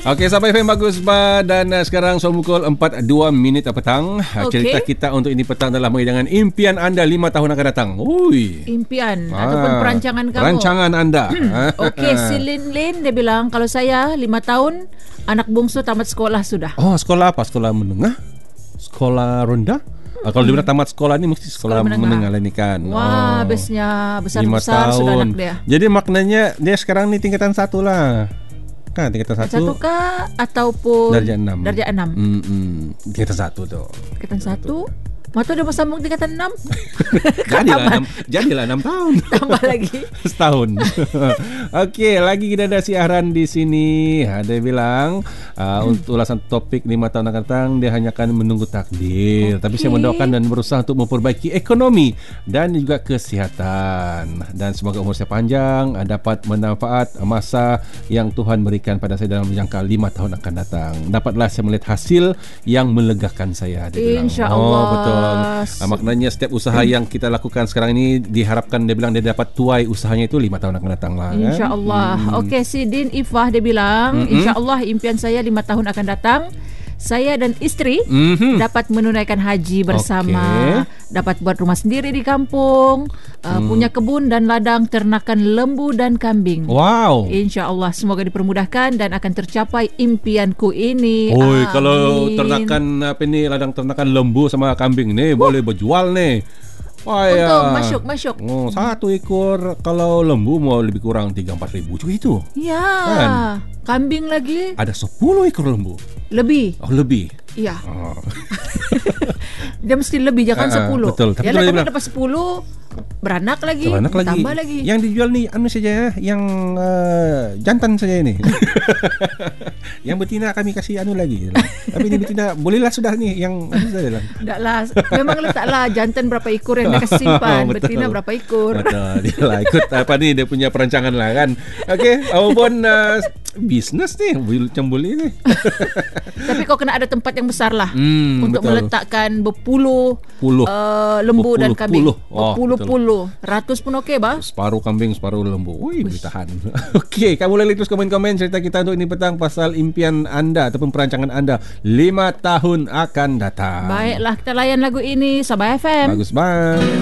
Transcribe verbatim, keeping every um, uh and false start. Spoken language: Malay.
Okey, sampai F M bagus ba, dan uh, sekarang sudah pukul empat dua minit petang. Okay. Cerita kita untuk ini petang adalah mengenai dengan impian anda lima tahun akan datang. Ui. Impian ah, ataupun perancangan kamu. Rancangan anda. Okey, si Lin Lin dia bilang kalau saya lima tahun anak bungsu tamat sekolah sudah. Oh, sekolah apa? Sekolah menengah? Sekolah rendah? Ah, kalau dia bilang tamat sekolah ni mesti sekolah, sekolah menengah. menengah lah ni kan. Wah, oh. habisnya besar-besar sudah anak dia. Jadi maknanya dia sekarang ni tingkatan satu lah. Kan tingkatan satu. Satu kah ataupun darjah enam. Darjah enam. Hmm, tingkatan satu tu. Tingkatan satu. Mata dia bersambung tingkatan enam. Jadilah enam, jadilah enam tahun. Tambah lagi setahun. Okey, lagi kita ada si Ahran di sini. Dia bilang uh, hmm. untuk ulasan topik lima tahun akan datang dia hanya akan menunggu takdir. Okay. Tapi saya mendoakan dan berusaha untuk memperbaiki ekonomi dan juga kesihatan. Dan semoga umur saya panjang, dapat bermanfaat masa yang Tuhan berikan pada saya dalam jangka lima tahun akan datang. Dapatlah saya melihat hasil yang melegakan saya. InsyaAllah. Oh, betul. Uh, maknanya setiap usaha yang kita lakukan sekarang ini diharapkan dia bilang dia dapat tuai usahanya itu lima tahun akan datang lah. InsyaAllah. Kan? Hmm. Okey, si Din Ifah dia bilang, mm-hmm. InsyaAllah impian saya lima tahun akan datang. Saya dan isteri mm-hmm. dapat menunaikan haji bersama, okay. dapat buat rumah sendiri di kampung, uh, mm. punya kebun dan ladang ternakan lembu dan kambing. Wow. InsyaAllah semoga dipermudahkan dan akan tercapai impianku ini. Oi, kalau ternakan apa ni, ladang ternakan lembu sama kambing ni uh. boleh berjual ni. Wah, untung ya. Masyuk masyuk. Oh, satu ekor kalau lembu mau lebih kurang tiga empat ribu juga itu. Ya. Kan? Kambing lagi. Ada sepuluh ekor lembu. Lebih. Oh, lebih. Iya. Oh. Dia mesti lebih, jangan sepuluh. Betul. Tapi kalau dia dapat sepuluh, beranak lagi, beranak lagi, tambah lagi. Yang dijual ni anu saja, yang uh, jantan saja ini. Yang betina kami kasih anu lagi. Tapi ini betina bolehlah sudah ni yang anu saja lah. Taklah, memang letaklah jantan berapa ekor yang dia kasih simpan, oh, betina berapa ekor. Betul. Dia lah ikut apa ni, dia punya perancangan lah kan. Okey, apapun uh, bisnes ni, macam boleh ni. Tapi kau kena ada tempat yang besar lah hmm, untuk betul. meletakkan berpuluh puluh. Uh, lembu berpuluh, dan kambing. Oh, berpuluh-puluh. Ratus pun okey bah. Separuh kambing, separuh lembu. Ui, boleh tahan. Okey, kamu boleh terus komen-komen cerita kita untuk ini petang pasal impian anda ataupun perancangan anda lima tahun akan datang. Baiklah, kita layan lagu ini Sabah F M. Bagus bang.